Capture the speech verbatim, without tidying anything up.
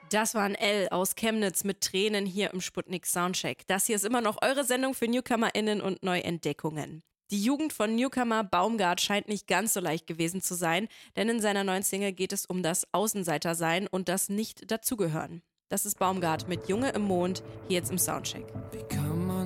Das war ein L aus Chemnitz mit Tränen hier im Sputnik Soundcheck. Das hier ist immer noch eure Sendung für NewcomerInnen und Neuentdeckungen. Die Jugend von Newcomer Baumgart scheint nicht ganz so leicht gewesen zu sein, denn in seiner neuen Single geht es um das Außenseitersein und das Nicht-Dazugehören. Das ist Baumgart mit Junge im Mond, hier jetzt im Soundcheck. Wie kann